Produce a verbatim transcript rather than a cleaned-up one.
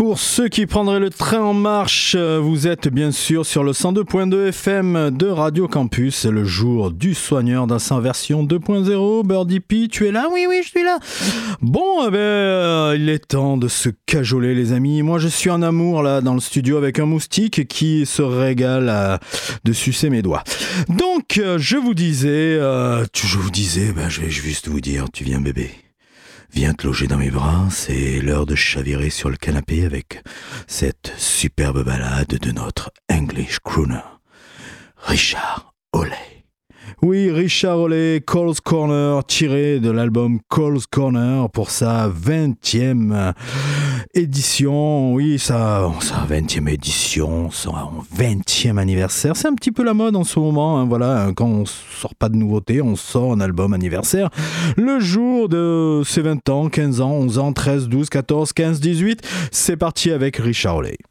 Pour ceux qui prendraient le train en marche, vous êtes bien sûr sur le cent deux point deux F M de Radio Campus. C'est le jour du soigneur dans sa version deux point zéro. Birdie P, tu es là? Oui, oui, je suis là. Bon, eh ben, euh, il est temps de se cajoler, les amis. Moi, je suis en amour, là, dans le studio avec un moustique qui se régale à, de sucer mes doigts. Donc, euh, je vous disais, euh, je vous disais, ben, je vais juste vous dire, tu viens, bébé. Viens te loger dans mes bras, c'est l'heure de chavirer sur le canapé avec cette superbe ballade de notre English crooner, Richard Hawley. Oui, Richard Hawley, Cole's Corner, tiré de l'album Cole's Corner pour sa vingtième édition. Oui, sa, sa vingtième édition, son vingtième anniversaire. C'est un petit peu la mode en ce moment. Hein, voilà, quand on sort pas de nouveauté, on sort un album anniversaire. Le jour de ses vingt ans, quinze ans, onze ans, treize, douze, quatorze, quinze, dix-huit, c'est parti avec Richard Hawley.